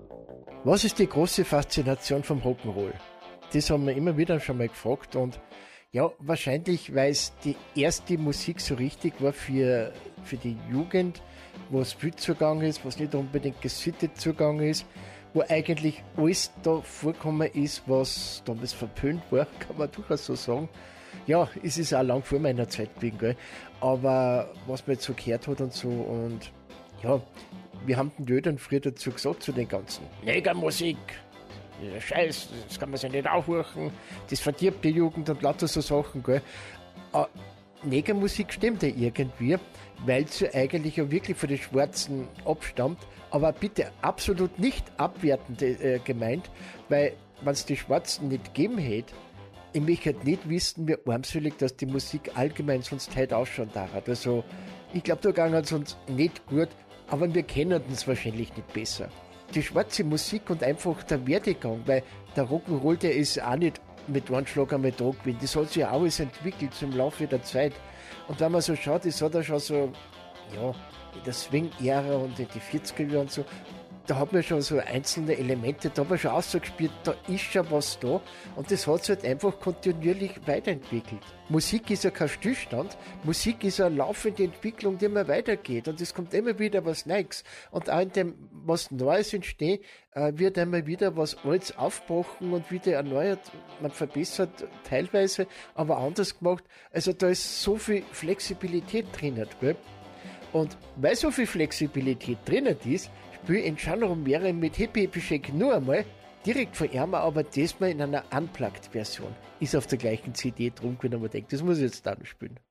Was ist die große Faszination vom Rock'n'Roll? Das haben wir immer wieder schon mal gefragt und ja, wahrscheinlich, weil es die erste Musik so richtig war für die Jugend, wo es viel zugange ist, was nicht unbedingt gesittet zugange ist, wo eigentlich alles da vorgekommen ist, was damals verpönt war, kann man durchaus so sagen. Ja, es ist auch lang vor meiner Zeit gewesen, gell? Aber was man jetzt so gehört hat und so und ja, wir haben den Jödern früher dazu gesagt, zu den ganzen Negermusik, Scheiß, das kann man sich nicht aufhören, das verdirbt die Jugend und lauter so Sachen, gell. Negermusik stimmt ja irgendwie, weil sie eigentlich ja wirklich von den Schwarzen abstammt, aber bitte absolut nicht abwertend gemeint, weil wenn es die Schwarzen nicht gegeben hätte, ich möchte halt nicht wissen, wie armselig, dass die Musik allgemein sonst heute ausschauen darf. Also, ich glaube, da ging es uns nicht gut, aber wir kennen uns wahrscheinlich nicht besser. Die schwarze Musik und einfach der Werdegang, weil der Rock'n'Roll, der ist auch nicht mit einem Schlag einmal da gewesen. Das hat sich ja alles entwickelt zum Laufe der Zeit. Und wenn man so schaut, das hat ja schon so, ja, in der Swing-Ära und in die 40er Jahre und so, da hat man schon so einzelne Elemente, da hat man schon ausgespielt, da ist schon was da und das hat sich halt einfach kontinuierlich weiterentwickelt. Musik ist ja kein Stillstand, Musik ist eine laufende Entwicklung, die immer weitergeht und es kommt immer wieder was Neues und auch in dem, was Neues entsteht, wird immer wieder was Altes aufgebrochen und wieder erneuert, man verbessert teilweise, aber anders gemacht, also da ist so viel Flexibilität drin, gell? Und weil so viel Flexibilität drin ist, spiele in Gian Romero mit Hippie Hippie Shake nur einmal, direkt von Irma, aber diesmal in einer Unplugged-Version. Ist auf der gleichen CD drum, wenn man denkt, das muss ich jetzt dann spielen.